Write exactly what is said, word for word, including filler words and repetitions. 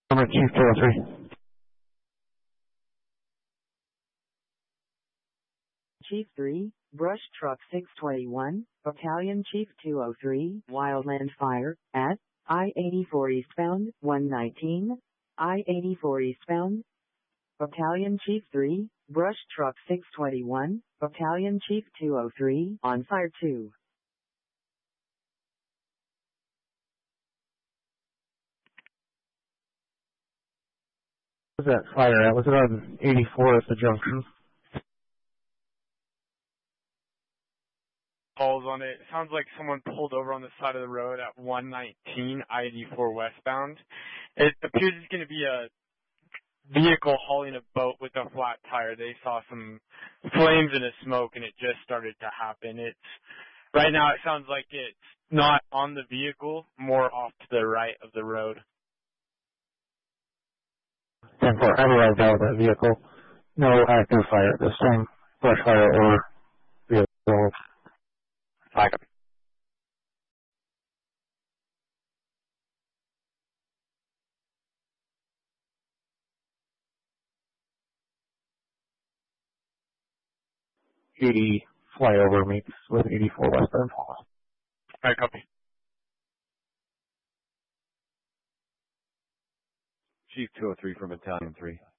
Number Chief two oh three. Chief three, Brush Truck six twenty-one, Battalion Chief two oh three, Wildland Fire, at I eighty-four eastbound, one nineteen, I eighty-four eastbound. Battalion Chief three, Brush Truck six twenty-one, Battalion Chief two oh three, on fire two. Where's that fire at? Was it on eighty-four at the junction? Calls on it. Sounds like someone pulled over on the side of the road at one nineteen, I eighty-four westbound. It appears it's going to be a vehicle hauling a boat with a flat tire. They saw some flames and a smoke, and it just started to happen. It's right now. It sounds like it's not on the vehicle, more off to the right of the road. ten four, I arrived out of that vehicle. No active fire at this time. Brush fire or vehicle. Bye. eighty flyover meets with eighty-four westbound. All right, copy. Chief two oh three from Battalion three.